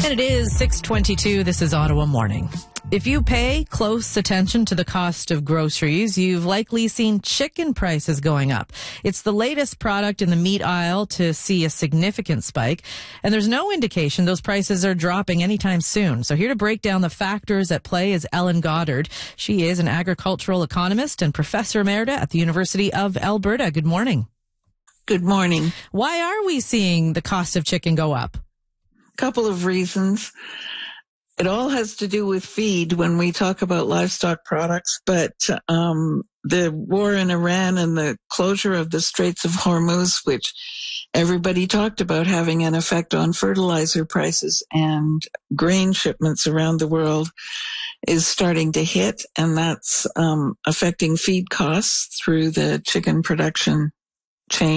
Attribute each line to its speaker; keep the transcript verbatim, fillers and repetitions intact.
Speaker 1: And it is six twenty-two. This is Ottawa Morning. If you pay close attention to the cost of groceries, you've likely seen chicken prices going up. It's the latest product in the meat aisle to see a significant spike, and there's no indication those prices are dropping anytime soon. So here to break down the factors at play is Ellen Goddard. She is an agricultural economist and professor emerita at the University of Alberta. Good morning.
Speaker 2: Good morning.
Speaker 1: Why are we seeing the cost of chicken go up?
Speaker 2: Couple of reasons. It all has to do with feed when we talk about livestock products, but um, the war in Iran and the closure of the Straits of Hormuz, which everybody talked about having an effect on fertilizer prices and grain shipments around the world, is starting to hit, and that's um, affecting feed costs through the chicken production chain.